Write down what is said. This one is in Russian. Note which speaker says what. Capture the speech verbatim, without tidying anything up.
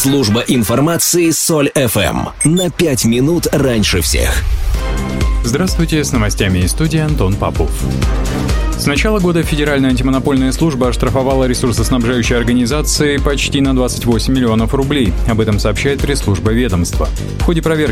Speaker 1: Служба информации Соль эф эм. На пять минут раньше всех.
Speaker 2: Здравствуйте, с новостями из студии Антон Попов. С начала года Федеральная антимонопольная служба оштрафовала ресурсоснабжающие организации почти на двадцать восемь миллионов рублей. Об этом сообщает пресс-служба ведомства. В ходе проверки